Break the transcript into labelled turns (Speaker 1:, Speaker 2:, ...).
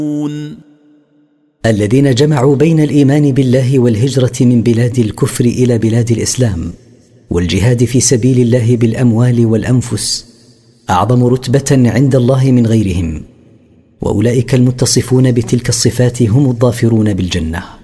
Speaker 1: الذين جمعوا بين الإيمان بالله والهجرة من بلاد الكفر إلى بلاد الإسلام والجهاد في سبيل الله بالأموال والأنفس أعظم رتبة عند الله من غيرهم، وأولئك المتصفون بتلك الصفات هم الظافرون بالجنة.